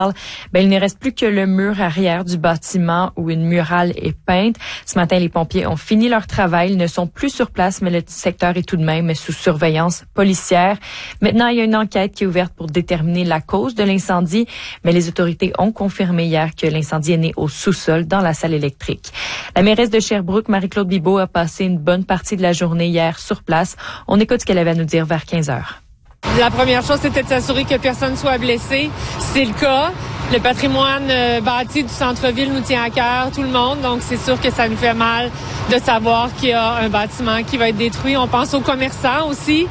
Il ne reste plus que le mur arrière du bâtiment où une murale est peinte. Ce matin, les pompiers ont fini leur travail. Ils ne sont plus sur place, mais le secteur est tout de même sous surveillance policière. Maintenant, il y a une enquête qui est ouverte pour déterminer la cause de l'incendie, mais les autorités ont confirmé hier que l'incendie est né au sous-sol dans la salle électrique. La mairesse de Sherbrooke, Marie-Claude Bibeau, a passé une bonne partie de la journée hier sur place. On écoute ce qu'elle avait à nous dire vers 15 heures. La première chose, c'était de s'assurer que personne soit blessé. C'est le cas. Le patrimoine bâti du centre-ville nous tient à cœur, tout le monde. Donc, c'est sûr que ça nous fait mal de savoir qu'il y a un bâtiment qui va être détruit. On pense aux commerçants aussi.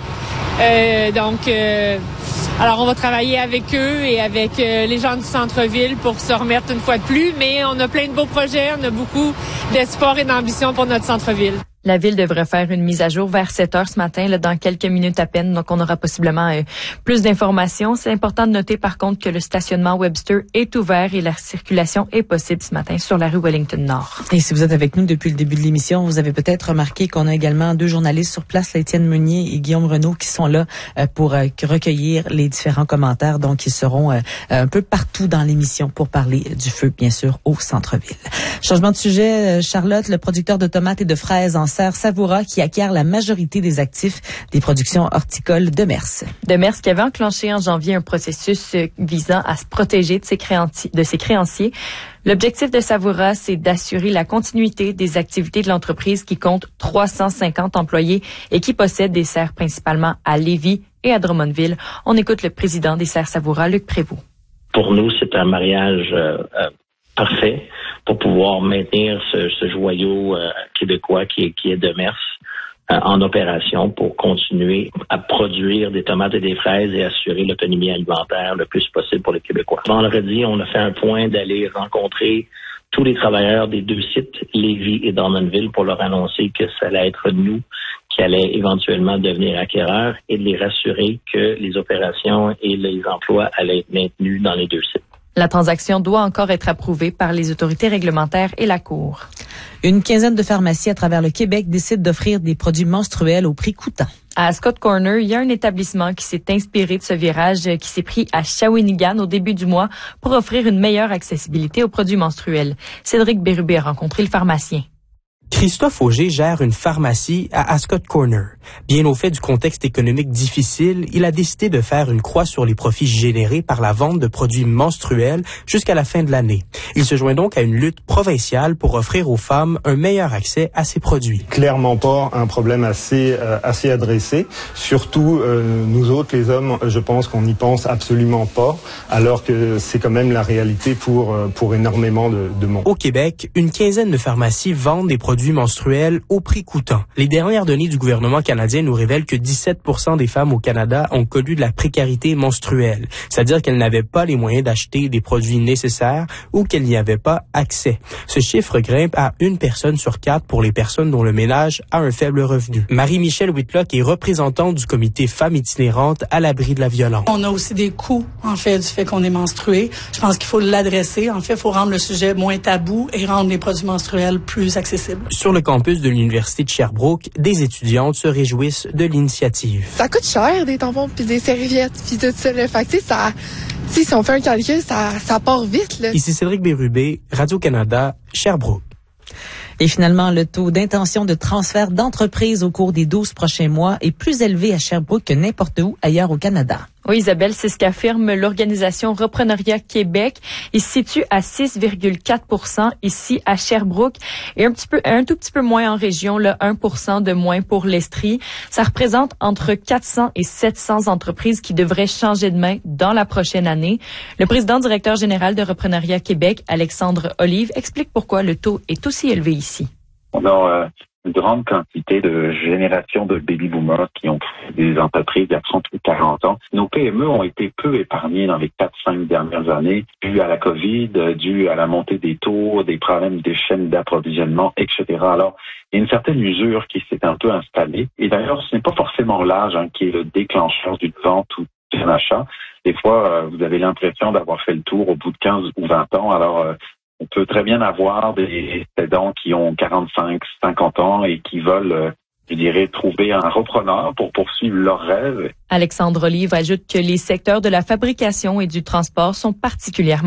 Alors, on va travailler avec eux et avec les gens du centre-ville pour se remettre une fois de plus. Mais on a plein de beaux projets. On a beaucoup d'espoir et d'ambition pour notre centre-ville. La ville devrait faire une mise à jour vers 7 heures ce matin, dans quelques minutes à peine. Donc, on aura possiblement plus d'informations. C'est important de noter, par contre, que le stationnement Webster est ouvert et la circulation est possible ce matin sur la rue Wellington Nord. Et si vous êtes avec nous depuis le début de l'émission, vous avez peut-être remarqué qu'on a également 2 journalistes sur place, Étienne Meunier et Guillaume Renaud, qui sont là pour recueillir les différents commentaires. Donc, ils seront un peu partout dans l'émission pour parler du feu, bien sûr, au centre-ville. Changement de sujet, Charlotte, le producteur de tomates et de fraises en serre Savoura, qui acquiert la majorité des actifs des productions horticoles de Mers. De Mers qui avait enclenché en janvier un processus visant à se protéger de ses créanciers. L'objectif de Savoura, c'est d'assurer la continuité des activités de l'entreprise qui compte 350 employés et qui possède des serres principalement à Lévis et à Drummondville. On écoute le président des serres Savoura, Luc Prévost. Pour nous, c'est un mariage parfait pour pouvoir maintenir ce joyau québécois qui est de Mers en opération pour continuer à produire des tomates et des fraises et assurer l'autonomie alimentaire le plus possible pour les Québécois. Vendredi, on a fait un point d'aller rencontrer tous les travailleurs des 2 sites, Lévis et Drummondville, pour leur annoncer que ça allait être nous qui allait éventuellement devenir acquéreurs et de les rassurer que les opérations et les emplois allaient être maintenus dans les 2 sites. La transaction doit encore être approuvée par les autorités réglementaires et la Cour. Une quinzaine de pharmacies à travers le Québec décident d'offrir des produits menstruels au prix coûtant. À Ascot Corner, il y a un établissement qui s'est inspiré de ce virage qui s'est pris à Shawinigan au début du mois pour offrir une meilleure accessibilité aux produits menstruels. Cédric Bérubé a rencontré le pharmacien. Christophe Auger gère une pharmacie à Ascot Corner. Bien au fait du contexte économique difficile, il a décidé de faire une croix sur les profits générés par la vente de produits menstruels jusqu'à la fin de l'année. Il se joint donc à une lutte provinciale pour offrir aux femmes un meilleur accès à ces produits. Clairement pas un problème assez adressé. Surtout, nous autres, les hommes, je pense qu'on n'y pense absolument pas, alors que c'est quand même la réalité pour énormément de monde. Au Québec, une quinzaine de pharmacies vendent des produits menstruels au prix coûtant. Les dernières données du gouvernement canadien nous révèlent que 17% des femmes au Canada ont connu de la précarité menstruelle, c'est-à-dire qu'elles n'avaient pas les moyens d'acheter des produits nécessaires ou qu'elles n'y avaient pas accès. Ce chiffre grimpe à 1 personne sur 4 pour les personnes dont le ménage a un faible revenu. Marie-Michelle Whitlock est représentante du comité Femmes itinérantes à l'abri de la violence. On a aussi des coûts, en fait, du fait qu'on est menstrué. Je pense qu'il faut l'adresser. En fait, il faut rendre le sujet moins tabou et rendre les produits menstruels plus accessibles. Sur le campus de l'Université de Sherbrooke, des étudiantes se réjouissent de l'initiative. Ça coûte cher, des tampons puis des serviettes puis tout ça. Fait que, si on fait un calcul, ça part vite. Là. Ici Cédric Bérubé, Radio-Canada, Sherbrooke. Et finalement, le taux d'intention de transfert d'entreprise au cours des 12 prochains mois est plus élevé à Sherbrooke que n'importe où ailleurs au Canada. Oui, Isabelle, c'est ce qu'affirme l'organisation Repreneuriat Québec. Il se situe à 6,4% ici à Sherbrooke et un tout petit peu moins en région, 1% de moins pour l'Estrie. Ça représente entre 400 et 700 entreprises qui devraient changer de main dans la prochaine année. Le président directeur général de Repreneuriat Québec, Alexandre Olive, explique pourquoi le taux est aussi élevé ici. On a une grande quantité de générations de baby-boomers qui ont créé des entreprises il y a 30 ou 40 ans. Nos PME ont été peu épargnées dans les 4-5 dernières années, dû à la COVID, dû à la montée des taux, des problèmes des chaînes d'approvisionnement, etc. Alors, il y a une certaine usure qui s'est un peu installée. Et d'ailleurs, ce n'est pas forcément l'âge qui est le déclencheur d'une vente ou d'un achat. Des fois, vous avez l'impression d'avoir fait le tour au bout de 15 ou 20 ans. Alors, on peut très bien avoir des aidants qui ont 45, 50 ans et qui veulent, trouver un repreneur pour poursuivre leurs rêves. Alexandre Olive ajoute que les secteurs de la fabrication et du transport sont particulièrement